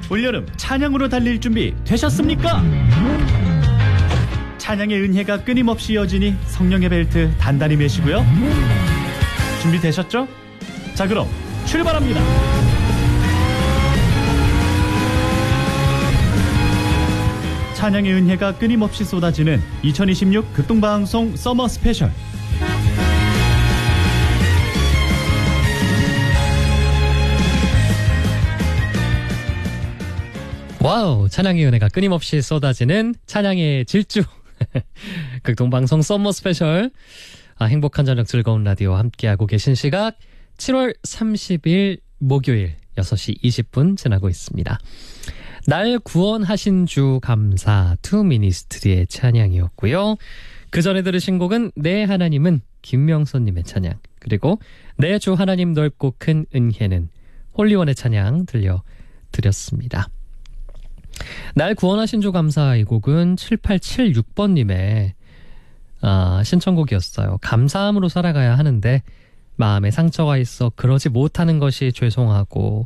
올여름 찬양으로 달릴 준비 되셨습니까? 찬양의 은혜가 끊임없이 이어지니 성령의 벨트 단단히 매시고요. 준비되셨죠? 자, 그럼 출발합니다. 찬양의 은혜가 끊임없이 쏟아지는 2026 극동방송 서머 스페셜. 와우, 찬양의 은혜가 끊임없이 쏟아지는 찬양의 질주 극동방송 썸머 스페셜. 행복한 저녁 즐거운 라디오 함께하고 계신 시각 7월 30일 목요일 6시 20분 지나고 있습니다. 날 구원하신 주 감사 투 미니스트리의 찬양이었고요. 그 전에 들으신 곡은 내 하나님은 김명선님의 찬양, 그리고 내 주 하나님 넓고 큰 은혜는 홀리원의 찬양 들려드렸습니다. 날 구원하신 주 감사, 이 곡은 7876번님의 신청곡이었어요. 감사함으로 살아가야 하는데 마음에 상처가 있어 그러지 못하는 것이 죄송하고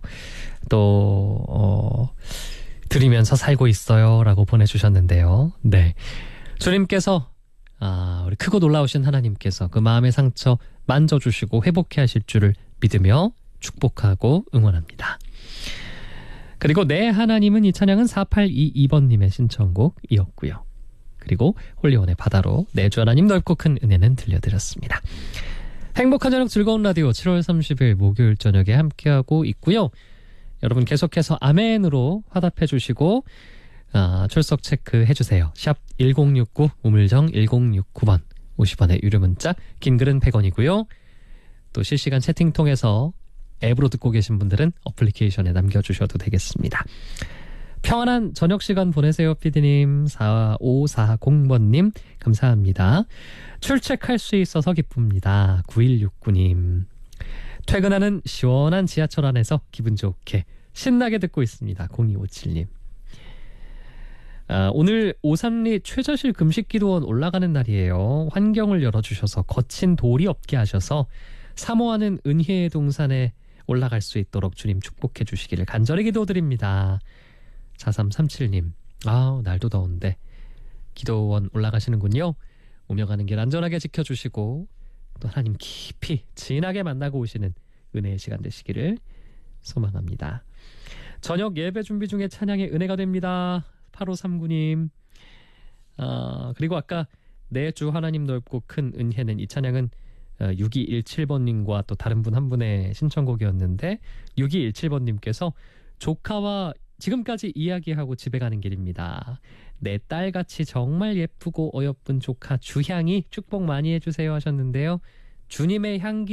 또 드리면서 살고 있어요 라고 보내주셨는데요. 네, 주님께서 우리 크고 놀라우신 하나님께서 그 마음의 상처 만져주시고 회복해 하실 줄을 믿으며 축복하고 응원합니다. 그리고 내 하나님은, 이 찬양은 4822번님의 신청곡이었고요. 그리고 홀리원의 바다로 내 주 하나님 넓고 큰 은혜는 들려드렸습니다. 행복한 저녁 즐거운 라디오 7월 30일 목요일 저녁에 함께하고 있고요. 여러분 계속해서 아멘으로 화답해 주시고 출석 체크해 주세요. 샵 1069 우물정 1069번 50원의 유료 문자, 긴 글은 100원이고요. 또 실시간 채팅 통해서 앱으로 듣고 계신 분들은 어플리케이션에 남겨주셔도 되겠습니다. 평안한 저녁 시간 보내세요, 피디님. 4540번님 감사합니다. 출첵할 수 있어서 기쁩니다. 9169님. 퇴근하는 시원한 지하철 안에서 기분 좋게 신나게 듣고 있습니다. 0257님. 오늘 오삼리 최저실 금식기도원 올라가는 날이에요. 환경을 열어주셔서 거친 돌이 없게 하셔서 사모하는 은혜의 동산에 올라갈 수 있도록 주님 축복해 주시기를 간절히 기도드립니다. 4337님. 날도 더운데 기도원 올라가시는군요. 오며 가는 길 안전하게 지켜주시고 또 하나님 깊이 진하게 만나고 오시는 은혜의 시간 되시기를 소망합니다. 저녁 예배 준비 중에 찬양의 은혜가 됩니다. 8539님. 그리고 아까 내 주 하나님 넓고 큰 은혜는, 이 찬양은 6217번님과 또 다른 분 한 분의 신청곡이었는데, 6217번님께서 조카와 지금까지 이야기하고 집에 가는 길입니다. 내 딸같이 정말 예쁘고 어여쁜 조카 주향이 축복 많이 해주세요 하셨는데요. 주님의 향기